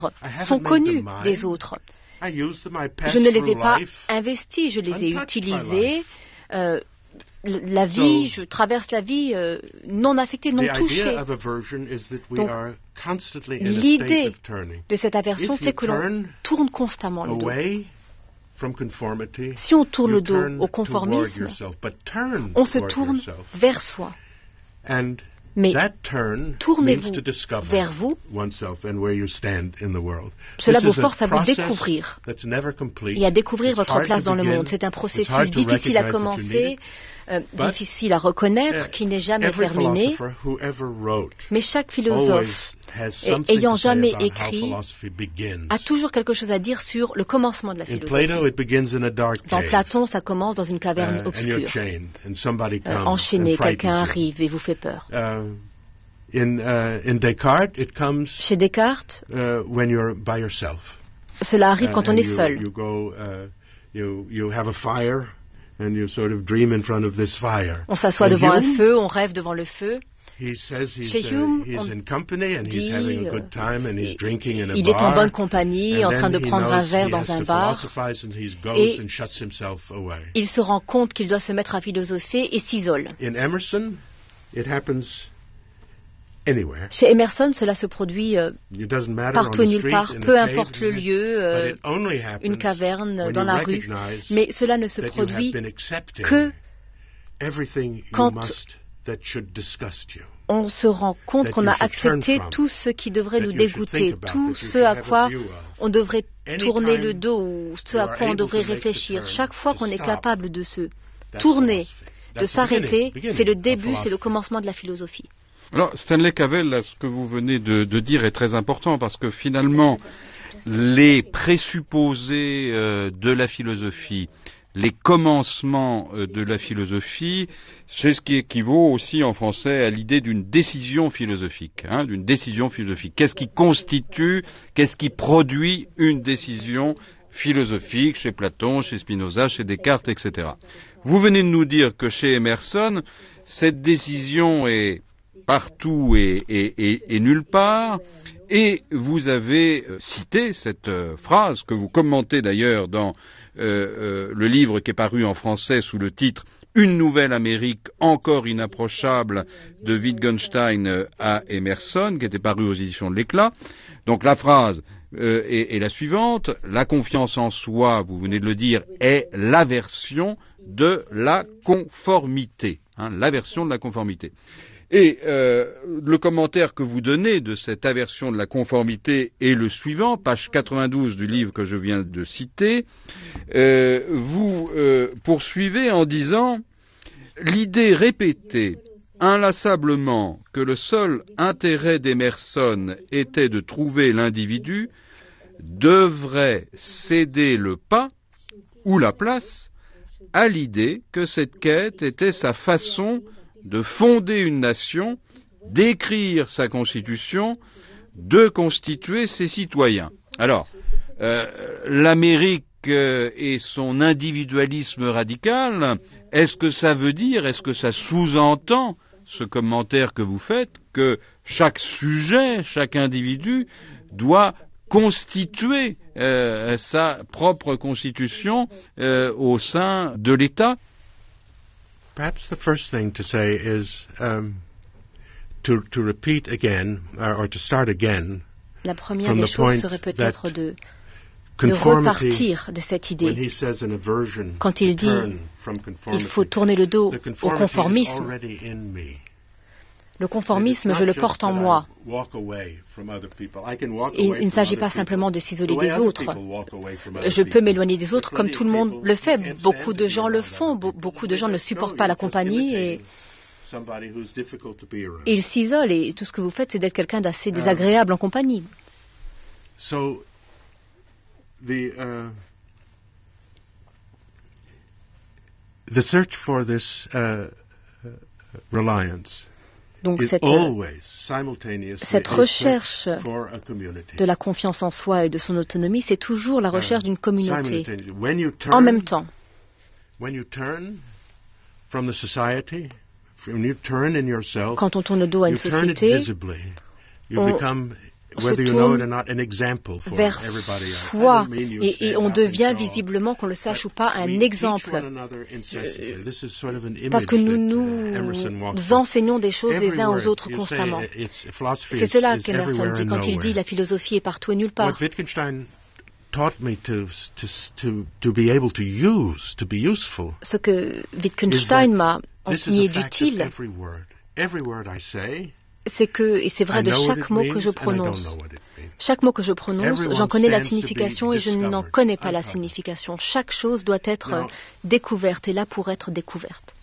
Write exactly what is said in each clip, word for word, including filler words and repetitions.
sont connus des autres. Je ne les ai pas investis, je les ai utilisés. Euh, la vie, je traverse la vie euh, non affectée, non touchée. Donc, l'idée de cette aversion fait que l'on tourne constamment le dos. Si on tourne le dos au conformisme, on se tourne vers soi. Mais tournez-vous vers vous, cela vous force à vous découvrir et à découvrir votre place dans le monde. C'est un processus difficile à commencer, euh, difficile à reconnaître, qui n'est jamais terminé. Mais chaque philosophe ayant jamais écrit a toujours quelque chose à dire sur le commencement de la philosophie. Dans Platon, ça commence dans une caverne obscure. Euh, enchaîné, quelqu'un arrive et vous fait peur. In, uh, in Descartes, it comes, Chez Descartes, uh, when you're by yourself. Cela arrive quand uh, on est you, seul. You go, uh, you, you have a fire, and you sort of dream in front of this fire. On s'assoit and devant Hume, un feu, on rêve devant le feu. He says he's, Chez Hume, uh, he's on in company and he's having a good time and he's drinking in a il bar. est en bonne compagnie, en train de prendre un verre dans un bar. Et il se rend compte qu'il doit se mettre à philosopher et s'isole. In Emerson, it happens anywhere. Chez Emerson, cela se produit euh, partout et nulle part, peu importe le lieu, euh, une caverne, dans la rue, mais cela ne se produit que quand on se rend compte qu'on a accepté tout ce qui devrait nous dégoûter, tout ce à quoi on devrait tourner le dos ou ce à quoi on devrait réfléchir. Chaque fois qu'on est capable de se tourner, de s'arrêter, c'est le début, c'est le commencement de la philosophie. Alors, Stanley Cavell, ce que vous venez de, de dire est très important parce que finalement, les présupposés euh, de la philosophie, les commencements euh, de la philosophie, c'est ce qui équivaut aussi en français à l'idée d'une décision philosophique, hein, d'une décision philosophique. Qu'est-ce qui constitue, qu'est-ce qui produit une décision philosophique chez Platon, chez Spinoza, chez Descartes, et cetera. Vous venez de nous dire que chez Emerson, cette décision est partout et, et, et, et nulle part, et vous avez euh, cité cette euh, phrase que vous commentez d'ailleurs dans euh, euh, le livre qui est paru en français sous le titre « Une nouvelle Amérique encore inapprochable » de Wittgenstein à Emerson, qui était paru aux éditions de l'Éclat. Donc la phrase euh, est, est la suivante: la confiance en soi, vous venez de le dire, est l'aversion de la conformité, hein, l'aversion de la conformité. Et euh, le commentaire que vous donnez de cette aversion de la conformité est le suivant, page quatre-vingt-douze du livre que je viens de citer. Euh, vous euh, poursuivez en disant « L'idée répétée inlassablement que le seul intérêt d'Emerson était de trouver l'individu devrait céder le pas ou la place à l'idée que cette quête était sa façon de fonder une nation, d'écrire sa constitution, de constituer ses citoyens. » Alors, euh, l'Amérique euh, et son individualisme radical, est-ce que ça veut dire, est-ce que ça sous-entend, ce commentaire que vous faites, que chaque sujet, chaque individu doit constituer euh, sa propre constitution euh, au sein de l'État? Perhaps the first thing to say is um, to, to repeat again, or, or to start again. La première des choses serait peut-être de, de repartir de cette idée. Quand il dit il faut tourner le dos au conformisme, le conformisme, je le porte en moi. Et il ne s'agit pas simplement de s'isoler des autres. Je peux m'éloigner des autres comme tout le monde le fait. Beaucoup de gens le font. Be- beaucoup de gens ne supportent pas la compagnie et ils s'isolent. Et tout ce que vous faites, c'est d'être quelqu'un d'assez désagréable en compagnie. So, the, uh, the search for this uh, reliance. Donc cette, cette recherche de la confiance en soi et de son autonomie, c'est toujours la recherche d'une communauté. En même temps, quand on tourne le dos à une société, on se tourne vers soi et, et on devient visiblement, qu'on le sache ou pas, un exemple. Euh, parce que nous nous enseignons des choses les uns aux autres constamment. C'est cela qu'Emerson dit quand il dit la philosophie est partout et nulle part. Ce que Wittgenstein m'a enseigné d'utile, c'est que, et c'est vrai de chaque mot que je prononce, chaque mot que je prononce, j'en connais la signification et je n'en connais pas la signification. Chaque chose doit être découverte et là pour être découverte.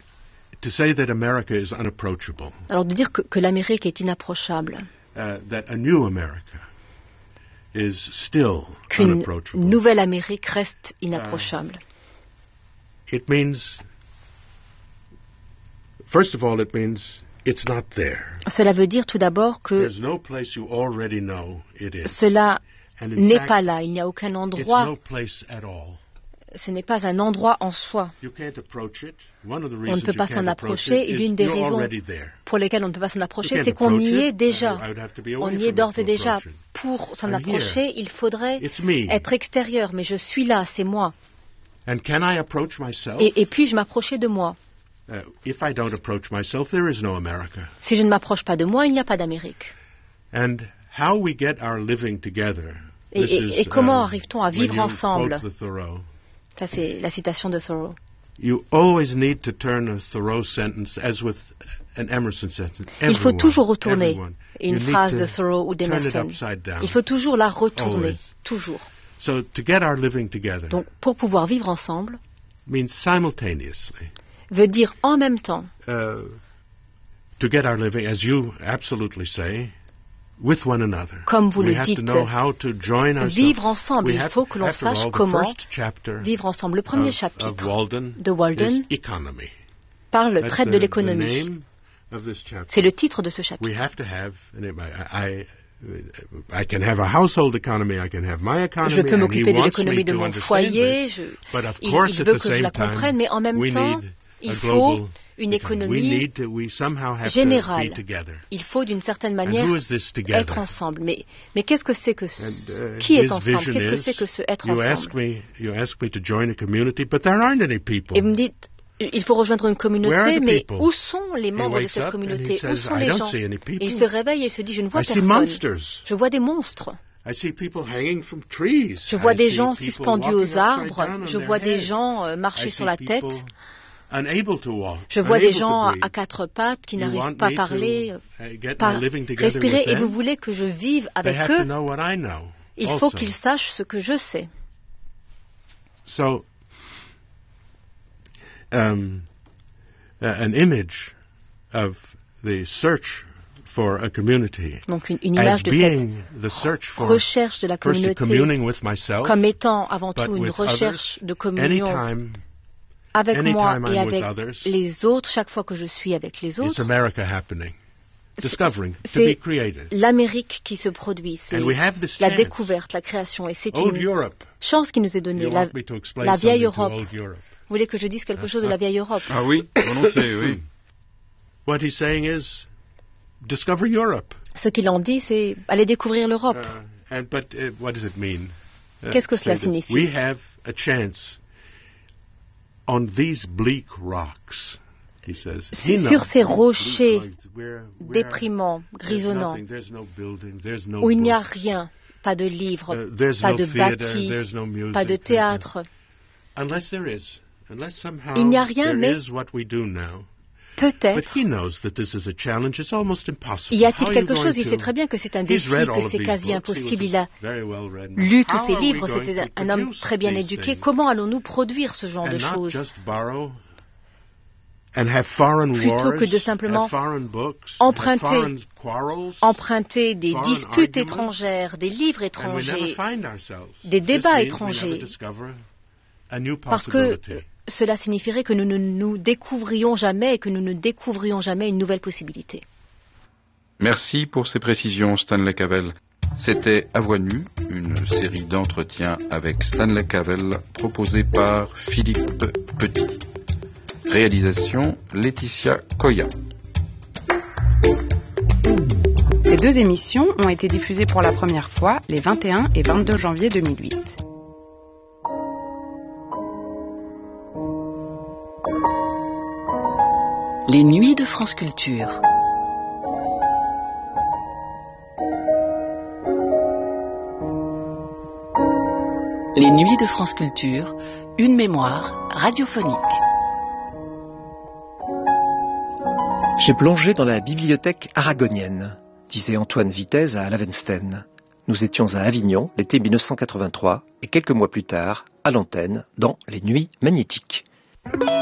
Alors de dire que, que l'Amérique est inapprochable, qu'une nouvelle Amérique reste inapprochable. It means, first of all, it means it's not there. Cela veut dire tout d'abord que There's no place you already know it is. Cela And in n'est fact, pas là, il n'y a aucun it's endroit, no place at all. ce n'est pas un endroit en soi. You can't approach it. One of the On reasons ne peut you pas s'en can't approach approcher it et is l'une des you're raisons already there. pour lesquelles on ne peut pas s'en You approcher, can't c'est qu'on approach y est it. déjà. I would have to be On away y from est d'ores it et to déjà. approach it. Pour s'en I'm approcher, here. il faudrait It's me. être extérieur, mais je suis là, c'est moi. And can I approach myself? Et, et puis-je m'approcher de moi? Uh, if I don't approach myself, there is no America. Si je ne m'approche pas de moi, il n'y a pas d'Amérique. And how we get our living together. Et, This et, is, et comment um, arrive-t-on à when vivre you ensemble? quote the Thoreau. Ça, c'est la citation de Thoreau. You always need to turn a Thoreau sentence as with an Emerson sentence. Il faut Everyone, toujours retourner everyone. une You need phrase to de Thoreau ou turn it d'Emerson. upside down. Il faut toujours la retourner, Always. toujours. So to get our living together Donc, pour pouvoir vivre ensemble, means simultaneously veut dire en même temps, uh, to get our living, as you absolutely say, with one another. comme vous We le have dites, to know how to join ourselves. vivre ensemble. We Il have- faut que l'on after all, sache the comment first chapter vivre ensemble. Le premier of- of chapitre Walden de Walden is economy. parle, That's traite the- de the l'économie. name of this chapter. C'est le titre de ce We chapitre. have to have, and it- I, I, I can have a household economy, I can have my economy, Je peux and he m'occuper de wants l'économie me de to mon understand foyer. this. Je, But of il, course, il at veut the que je same la time, comprenne, mais en même we temps, need il a faut global une economy. We économie need to, we somehow have to générale. be together. Il faut d'une certaine And manière who is this together? être ensemble. Mais, mais qu'est-ce que c'est que And, ce, uh, qui est his ensemble? vision Qu'est-ce que is, c'est que ce être you ask ensemble? me, you ask me to join a community, but there aren't any people. Et vous me dites, il faut rejoindre une Where are communauté, the mais people? où sont les He membres de wakes cette up and he communauté? Où says, sont I les don't gens? see any Et people. il se réveille et il se dit, je ne vois I see personne. monsters. Je vois des monstres. I see people hanging from trees. Je vois I des see gens people suspendus walking aux upside arbres. down on Je their vois des heads. gens euh, I marcher see sur la tête. people unable to walk, Je vois des unable to gens à, breathe. à quatre pattes qui You n'arrivent want pas à me parler, to, uh, get pas my living together respirer, with et vous them? voulez que je vive avec They have to eux. know what I know Il faut also. qu'ils sachent ce que je sais. So, um, uh, an image of the search for a community Donc une, une as image de being cette the search for recherche de la first communauté communing with myself, comme étant avant but tout une with recherche others, de communion anytime avec anytime moi I'm et with avec others, les autres, chaque fois que je suis avec les it's autres. America happening, discovering, to C'est be created. l'Amérique qui se produit, c'est And we have this la chance. découverte, la création, et c'est Old une Europe. chance qui nous est donnée, You la, want me to explain la vieille something to Europe. old Europe? Vous voulez que je dise quelque chose de la vieille Europe? Ah oui, volontiers, oui. What he's saying is, discover Europe. Ce qu'il en dit, c'est aller découvrir l'Europe. Uh, and, but uh, what does it mean? Uh, Qu'est-ce que cela say this. signifie? We have a chance on these bleak rocks, he says. He Sur knows. ces These rochers bleak rocks, where- where déprimants, there's grisonnants, nothing, there's no building, there's no où il n'y a books, rien, pas de livres, uh, there's pas no de theater, bâtis, there's no music, pas de there's no- théâtre. Unless there is, unless somehow Il n'y a rien, there mais is what we do now. Peut-être But he knows that this is a challenge. It's almost impossible. y a-t-il How are quelque you going chose? Il to- sait très bien que c'est un He's défi, read all que of c'est these quasi books. He impossible. was Il a very well read man. lu tous How ces are we livres. going C'était to un homme produce très bien these éduqué. things? Comment allons-nous produire ce genre de And not choses just borrow and have foreign plutôt wars, que de simplement have foreign books, emprunter- have foreign quarrels, emprunter des foreign disputes arguments, étrangères, des livres and we never étrangers, find ourselves. des This débats means we étrangers. never discover a new parce que possibility. cela signifierait que nous ne nous découvrions jamais et que nous ne découvrions jamais une nouvelle possibilité. Merci pour ces précisions, Stanley Cavell. C'était À Voix Nue, une série d'entretiens avec Stanley Cavell proposée par Philippe Petit. Réalisation Laetitia Koya. C'est deux émissions ont été diffusées pour la première fois les vingt et un et vingt-deux janvier deux mille huit. Les Nuits de France Culture. Les Nuits de France Culture, une mémoire radiophonique. J'ai plongé dans la bibliothèque aragonienne, disait Antoine Vitez à Lavenstein. Nous étions à Avignon, l'été mille neuf cent quatre-vingt-trois, et quelques mois plus tard, à l'antenne, dans Les Nuits magnétiques.